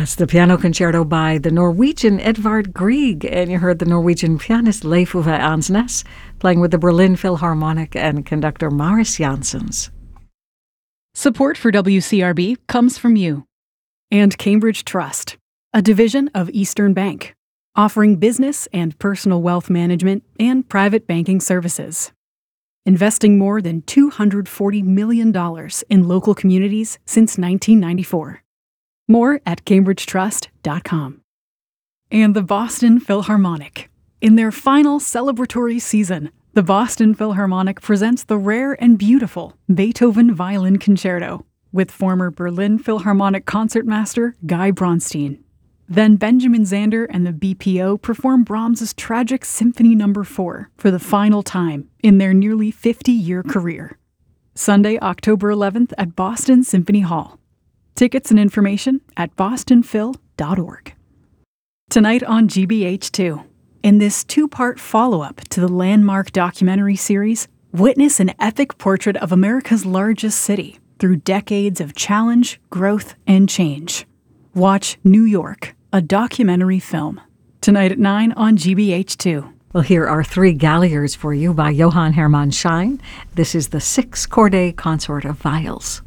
Yes, the piano concerto by the Norwegian Edvard Grieg, and you heard the Norwegian pianist Leif Ove Ansnes playing with the Berlin Philharmonic and conductor Maris Janssens. Support for WCRB comes from you and Cambridge Trust, a division of Eastern Bank, offering business and personal wealth management and private banking services. Investing more than $240 million in local communities since 1994. More at cambridgetrust.com. And the Boston Philharmonic. In their final celebratory season, the Boston Philharmonic presents the rare and beautiful Beethoven Violin Concerto with former Berlin Philharmonic concertmaster Guy Bronstein. Then Benjamin Zander and the BPO perform Brahms's tragic Symphony No. 4 for the final time in their nearly 50-year career. Sunday, October 11th at Boston Symphony Hall. Tickets and information at bostonphil.org. Tonight on GBH2, in this two-part follow-up to the landmark documentary series, witness an epic portrait of America's largest city through decades of challenge, growth, and change. Watch New York, a documentary film. Tonight at 9 on GBH2. Well, here are 3 Galliers for you by Johann Hermann Schein. This is the 6 Chordate Consort of Viols.